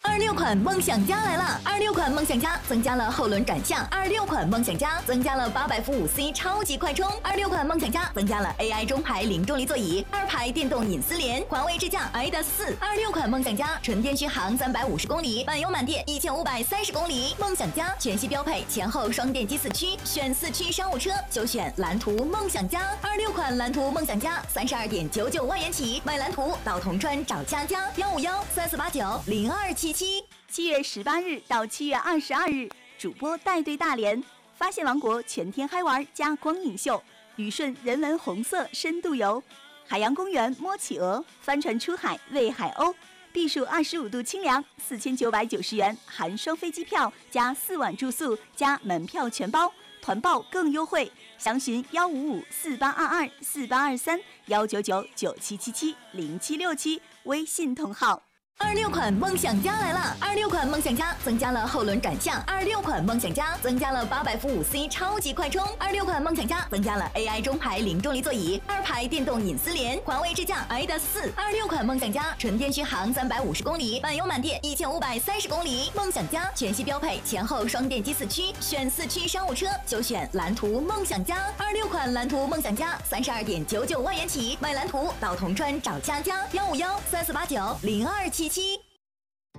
26款梦想家来了！26款梦想家增加了后轮转向，26款梦想家增加了800伏5C 超级快充，26款梦想家增加了 AI 中排零重力座椅，2排电动隐私联，环卫支架 IDAS4。26款梦想家纯电续航350公里，满油满电1530公里。梦想家全系标配前后双电机4驱，选4驱商务车就选蓝图梦想家。26款蓝图梦想家32.99万元起，买蓝图到铜川找佳佳15134890277。 7月18日到7月22日，主播带队大连，发现王国全天嗨玩加光影秀，旅顺人文红色深度游，海洋公园摸企鹅，帆船出海喂海鸥，避暑25度清凉，4990元含双飞机票加4晚住宿加门票全包，团报更优惠，详询15548224823199997770767微信通号。 26款梦想家来了！26款梦想家增加了后轮转向，26款梦想家增加了800伏5C 超级快充，26款梦想家增加了 AI 中排零重力座椅，2排电动隐私联，环卫支架 IDAS4。26款梦想家纯电续航350公里，满油满电1530公里。梦想家全系标配前后双电机4驱，选4驱商务车就选蓝图梦想家。26款蓝图梦想家32.99万元起，买蓝图到铜川找佳佳15134890277。